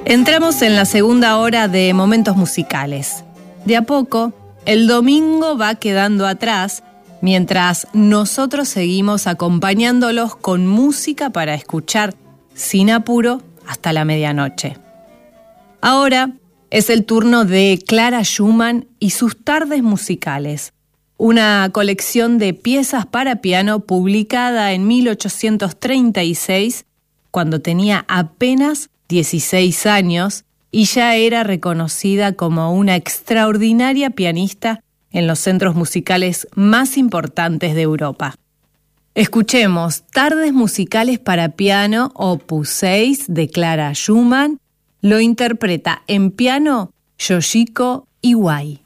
Entramos en la segunda hora de Momentos Musicales. De a poco, el domingo va quedando atrás, mientras nosotros seguimos acompañándolos con música para escuchar sin apuro hasta la medianoche. Ahora es el turno de Clara Schumann y sus Tardes Musicales, una colección de piezas para piano publicada en 1836, cuando tenía apenas 16 años y ya era reconocida como una extraordinaria pianista en los centros musicales más importantes de Europa. Escuchemos Tardes Musicales para piano Opus 6 de Clara Schumann. Lo interpreta en piano Yoshiko Iwai.